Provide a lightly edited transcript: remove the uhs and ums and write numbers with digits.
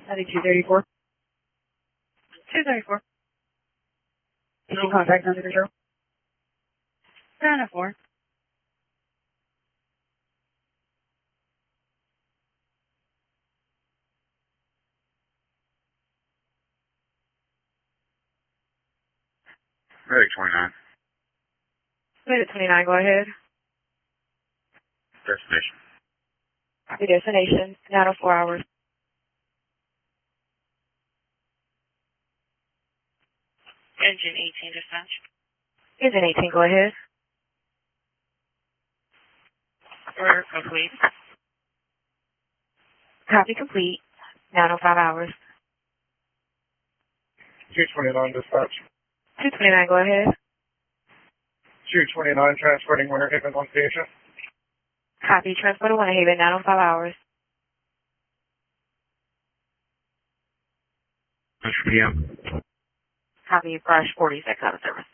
9234. 234. Any contact under control? 904. Medic 29. Medic 29, go ahead. Destination. Copy destination, 904 hours. Engine 18 dispatch. Engine 18, go ahead. Order complete. Copy complete, 905 hours. 229 dispatch. 229, go ahead. 229 transporting Winter Haven location. Copy, transport to Winter Haven, 905 hours. 6 p.m. Copy, crash 46 out of service.